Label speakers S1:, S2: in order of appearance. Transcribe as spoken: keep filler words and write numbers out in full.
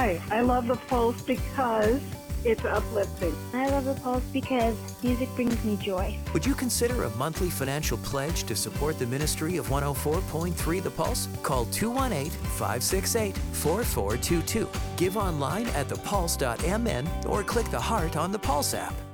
S1: Hi, I love the Pulse because it's uplifting.
S2: I love the Pulse because music brings me joy.
S3: Would you consider a monthly financial pledge to support the ministry of one oh four point three The Pulse? Call two one eight, five six eight, four four two two. Give online at the pulse dot m n or click the heart on the Pulse app.